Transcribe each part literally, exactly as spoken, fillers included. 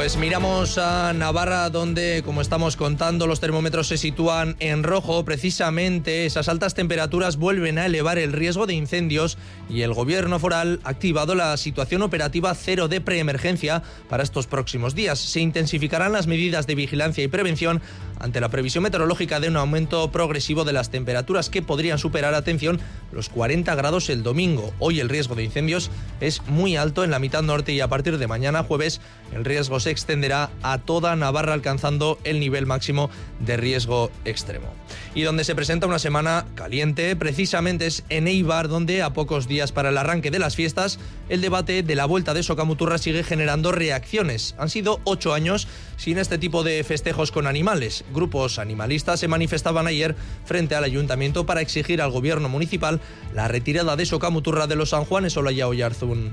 Pues miramos a Navarra, donde, como estamos contando, los termómetros se sitúan en rojo. Precisamente esas altas temperaturas vuelven a elevar el riesgo de incendios y el gobierno foral ha activado la situación operativa cero de preemergencia para estos próximos días. Se intensificarán las medidas de vigilancia y prevención ante la previsión meteorológica de un aumento progresivo de las temperaturas que podrían superar, atención, los cuarenta grados el domingo. Hoy el riesgo de incendios es muy alto en la mitad norte y a partir de mañana jueves el riesgo se extenderá a toda Navarra, alcanzando el nivel máximo de riesgo extremo. Y donde se presenta una semana caliente, precisamente es en Eibar, donde a pocos días para el arranque de las fiestas, el debate de la vuelta de Socamuturra sigue generando reacciones. Han sido ocho años sin este tipo de festejos con animales. Grupos animalistas se manifestaban ayer frente al ayuntamiento para exigir al gobierno municipal la retirada de Socamuturra de los San Juanes. Olaya Oyarzún.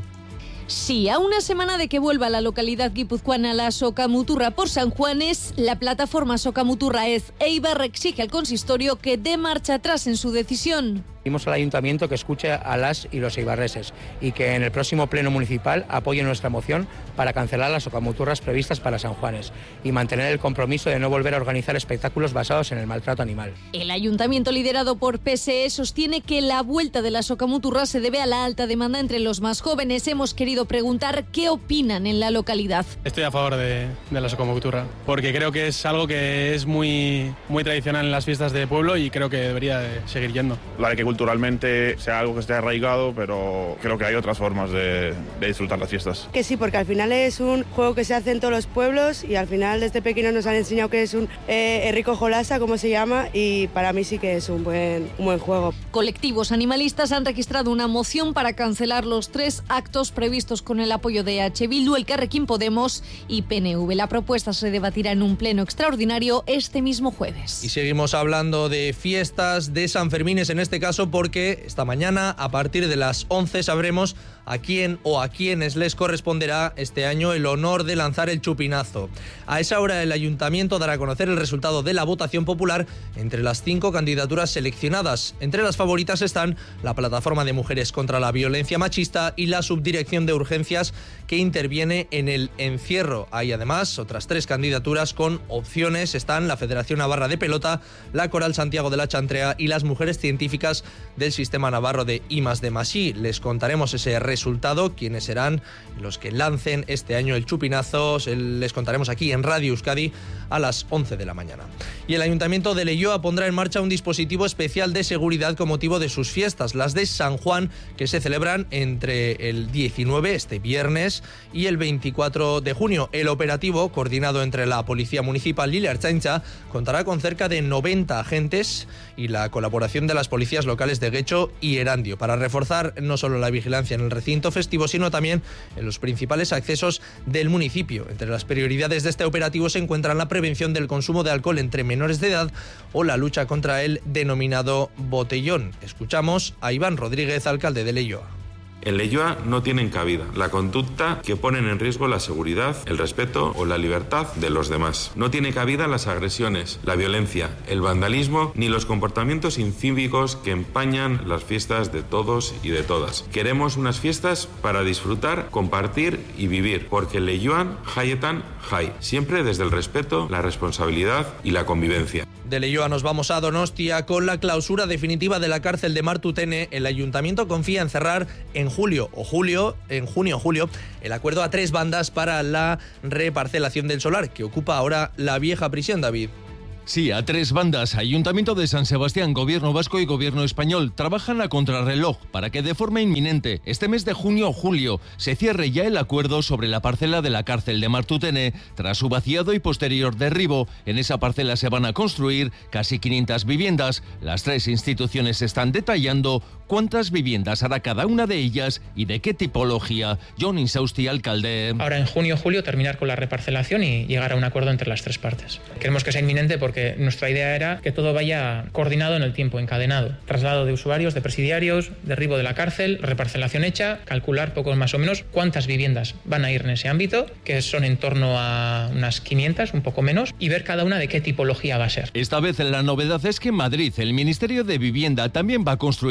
Sí, a una semana de que vuelva a la localidad guipuzcoana la Socamuturra por San Juanes, la plataforma Socamuturra Ez Eibar exige al consistorio que dé marcha atrás en su decisión. Pedimos al ayuntamiento que escuche a las y los eibarreses y que en el próximo pleno municipal apoye nuestra moción para cancelar las socamuturras previstas para San Juanes y mantener el compromiso de no volver a organizar espectáculos basados en el maltrato animal. El ayuntamiento, liderado por P S E, sostiene que la vuelta de la socamuturra se debe a la alta demanda entre los más jóvenes. Hemos querido preguntar qué opinan en la localidad. Estoy a favor de, de la socamuturra porque creo que es algo que es muy, muy tradicional en las fiestas de pueblo y creo que debería de seguir yendo. Vale, que culturalmente sea algo que esté arraigado, pero creo que hay otras formas de, de disfrutar las fiestas. Que sí, porque al final es un juego que se hace en todos los pueblos y al final desde pequeños nos han enseñado que es un eh, rico jolasa, como se llama, y para mí sí que es un buen, un buen juego. Colectivos animalistas han registrado una moción para cancelar los tres actos previstos con el apoyo de H. Bildu, Elkarrekin Podemos y P N V. La propuesta se debatirá en un pleno extraordinario este mismo jueves. Y seguimos hablando de fiestas, de Sanfermines en este caso, porque esta mañana a partir de las once sabremos a quién o a quiénes les corresponderá este año el honor de lanzar el chupinazo. A esa hora el ayuntamiento dará a conocer el resultado de la votación popular entre las cinco candidaturas seleccionadas. Entre las favoritas están la Plataforma de Mujeres contra la Violencia Machista y la Subdirección de Urgencias, que interviene en el encierro. Hay además otras tres candidaturas con opciones. Están la Federación Navarra de Pelota, la Coral Santiago de la Chantrea y las Mujeres Científicas del Sistema Navarro de I más D más I. Les contaremos ese resultado, quiénes serán los que lancen este año el chupinazo. Les contaremos aquí en Radio Euskadi a las once de la mañana. Y el Ayuntamiento de Leioa pondrá en marcha un dispositivo especial de seguridad con motivo de sus fiestas, las de San Juan, que se celebran entre el diecinueve, este viernes, y el veinticuatro de junio. El operativo, coordinado entre la Policía Municipal y la Ertzaintza, contará con cerca de noventa agentes y la colaboración de las policías locales de Guecho y Erandio para reforzar no solo la vigilancia en el recinto festivo, sino también en los principales accesos del municipio. Entre las prioridades de este operativo se encuentran la prevención del consumo de alcohol entre menores de edad o la lucha contra el denominado botellón. Escuchamos a Iván Rodríguez, alcalde de Leioa. En Leioa no tienen cabida la conducta que ponen en riesgo la seguridad, el respeto o la libertad de los demás. No tiene cabida las agresiones, la violencia, el vandalismo ni los comportamientos incívicos que empañan las fiestas de todos y de todas. Queremos unas fiestas para disfrutar, compartir y vivir, porque Leioan jaietan jai, siempre desde el respeto, la responsabilidad y la convivencia. De Leioa nos vamos a Donostia. Con la clausura definitiva de la cárcel de Martutene, el ayuntamiento confía en cerrar en julio o julio, en junio o julio, el acuerdo a tres bandas para la reparcelación del solar, que ocupa ahora la vieja prisión, David. Sí, a tres bandas. Ayuntamiento de San Sebastián, Gobierno Vasco y Gobierno Español trabajan a contrarreloj para que de forma inminente, este mes de junio o julio, se cierre ya el acuerdo sobre la parcela de la cárcel de Martutene. Tras su vaciado y posterior derribo, en esa parcela se van a construir casi quinientas viviendas. Las tres instituciones están detallando cuántas viviendas hará cada una de ellas y de qué tipología. Jon Insausti, alcalde. Ahora en junio o julio terminar con la reparcelación y llegar a un acuerdo entre las tres partes. Queremos que sea inminente porque que nuestra idea era que todo vaya coordinado en el tiempo, encadenado. Traslado de usuarios, de presidiarios, derribo de la cárcel, reparcelación hecha, calcular poco más o menos cuántas viviendas van a ir en ese ámbito, que son en torno a unas quinientas, un poco menos, y ver cada una de qué tipología va a ser. Esta vez la novedad es que en Madrid el Ministerio de Vivienda también va a construir casas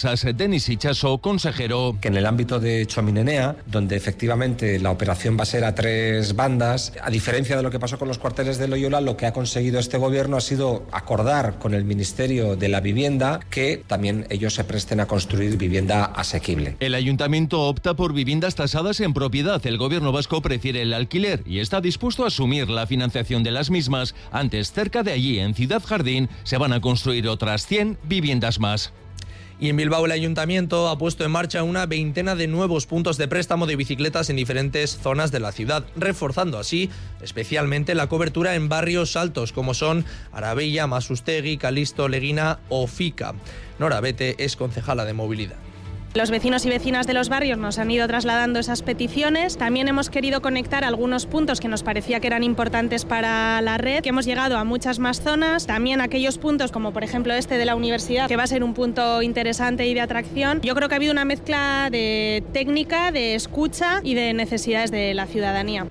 Socialistas, Denis Itxaso, consejero. Que en el ámbito de Txomin Enea, donde efectivamente la operación va a ser a tres bandas, a diferencia de lo que pasó con los cuarteles de Loyola, lo que ha conseguido este gobierno ha sido acordar con el Ministerio de la Vivienda que también ellos se presten a construir vivienda asequible. El ayuntamiento opta por viviendas tasadas en propiedad. El gobierno vasco prefiere el alquiler y está dispuesto a asumir la financiación de las mismas. Antes, cerca de allí, en Ciudad Jardín, se van a construir otras cien viviendas más. Y en Bilbao el ayuntamiento ha puesto en marcha una veintena de nuevos puntos de préstamo de bicicletas en diferentes zonas de la ciudad, reforzando así especialmente la cobertura en barrios altos como son Arabella, Masustegui, Calisto, Leguina o Fica. Nora Bete es concejala de movilidad. Los vecinos y vecinas de los barrios nos han ido trasladando esas peticiones. También hemos querido conectar algunos puntos que nos parecía que eran importantes para la red, que hemos llegado a muchas más zonas. También aquellos puntos como por ejemplo este de la universidad, que va a ser un punto interesante y de atracción. Yo creo que ha habido una mezcla de técnica, de escucha y de necesidades de la ciudadanía.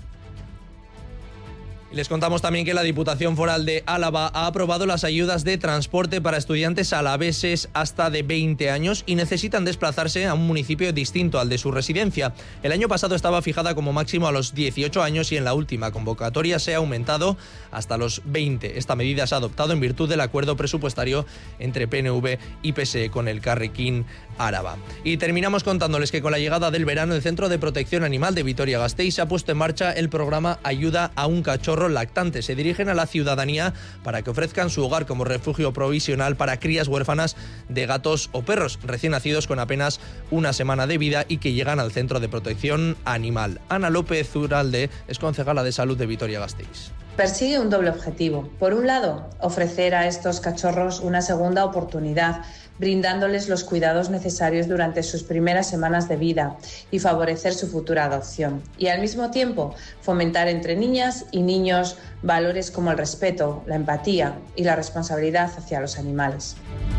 Les contamos también que la Diputación Foral de Álava ha aprobado las ayudas de transporte para estudiantes alaveses hasta de veinte años y necesitan desplazarse a un municipio distinto al de su residencia. El año pasado estaba fijada como máximo a los dieciocho años y en la última convocatoria se ha aumentado hasta los veinte. Esta medida se ha adoptado en virtud del acuerdo presupuestario entre P N V y P S E con el Carrequín Áraba. Y terminamos contándoles que con la llegada del verano el Centro de Protección Animal de Vitoria-Gasteiz se ha puesto en marcha el programa Ayuda a un cachorro lactante. Se dirigen a la ciudadanía para que ofrezcan su hogar como refugio provisional para crías huérfanas de gatos o perros recién nacidos con apenas una semana de vida y que llegan al Centro de Protección Animal. Ana López Uralde es concejala de Salud de Vitoria-Gasteiz. Persigue un doble objetivo. Por un lado, ofrecer a estos cachorros una segunda oportunidad, brindándoles los cuidados necesarios durante sus primeras semanas de vida y favorecer su futura adopción. Y al mismo tiempo, fomentar entre niñas y niños valores como el respeto, la empatía y la responsabilidad hacia los animales.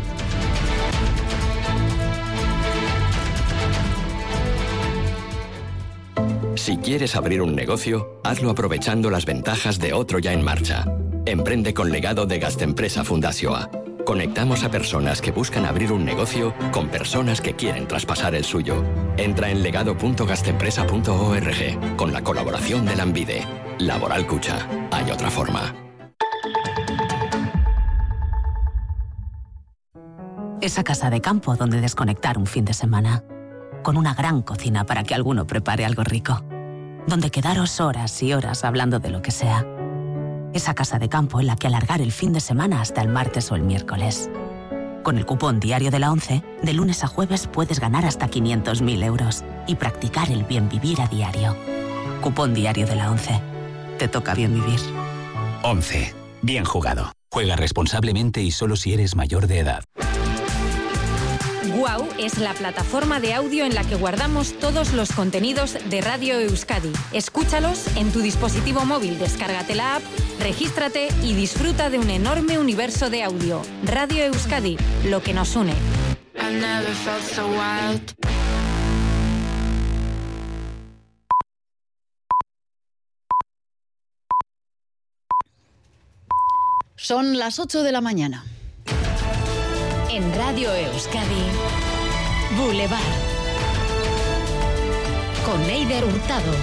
Si quieres abrir un negocio, hazlo aprovechando las ventajas de otro ya en marcha. Emprende con Legado de Gastempresa Fundazioa. Conectamos a personas que buscan abrir un negocio con personas que quieren traspasar el suyo. Entra en legado punto gastempresa punto org con la colaboración de Lanbide. Laboral Cucha. Hay otra forma. Esa casa de campo donde desconectar un fin de semana. Con una gran cocina para que alguno prepare algo rico. Donde quedaros horas y horas hablando de lo que sea. Esa casa de campo en la que alargar el fin de semana hasta el martes o el miércoles. Con el cupón diario de la ONCE, de lunes a jueves puedes ganar hasta quinientos mil euros y practicar el bien vivir a diario. Cupón diario de la ONCE. Te toca bien vivir. ONCE. Bien jugado. Juega responsablemente y solo si eres mayor de edad. Guau es la plataforma de audio en la que guardamos todos los contenidos de Radio Euskadi. Escúchalos en tu dispositivo móvil, descárgate la app, regístrate y disfruta de un enorme universo de audio. Radio Euskadi, lo que nos une. Son las ocho de la mañana. En Radio Euskadi, Boulevard. Con Eider Hurtado.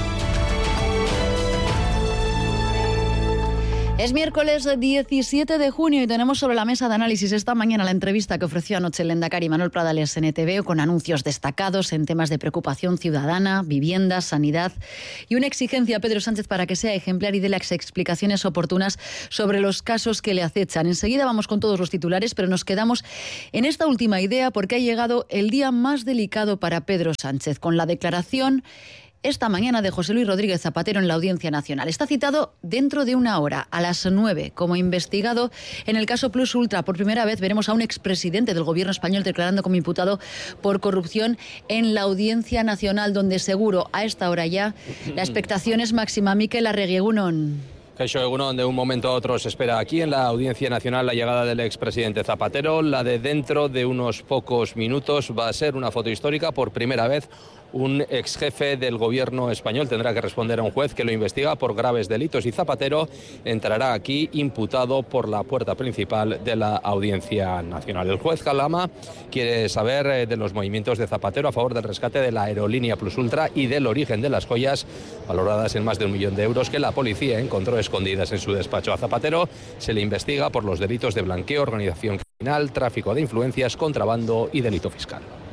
Es miércoles diecisiete de junio y tenemos sobre la mesa de análisis esta mañana la entrevista que ofreció anoche el lehendakari Manuel Pradales en E T V con anuncios destacados en temas de preocupación ciudadana, vivienda, sanidad y una exigencia a Pedro Sánchez para que sea ejemplar y dé las explicaciones oportunas sobre los casos que le acechan. Enseguida vamos con todos los titulares, pero nos quedamos en esta última idea porque ha llegado el día más delicado para Pedro Sánchez con la declaración esta mañana de José Luis Rodríguez Zapatero en la Audiencia Nacional. Está citado dentro de una hora, a las nueve, como investigado en el caso Plus Ultra. Por primera vez veremos a un expresidente del gobierno español declarando como imputado por corrupción en la Audiencia Nacional, donde seguro a esta hora ya la expectación es máxima. Mikel Arregui, egunon. Kaixo Egunon, de un momento a otro se espera aquí en la Audiencia Nacional la llegada del expresidente Zapatero. La de dentro de unos pocos minutos va a ser una foto histórica. Por primera vez, un ex jefe del gobierno español tendrá que responder a un juez que lo investiga por graves delitos y Zapatero entrará aquí imputado por la puerta principal de la Audiencia Nacional. El juez Calama quiere saber de los movimientos de Zapatero a favor del rescate de la aerolínea Plus Ultra y del origen de las joyas valoradas en más de un millón de euros que la policía encontró escondidas en su despacho. A Zapatero se le investiga por los delitos de blanqueo, organización criminal, tráfico de influencias, contrabando y delito fiscal.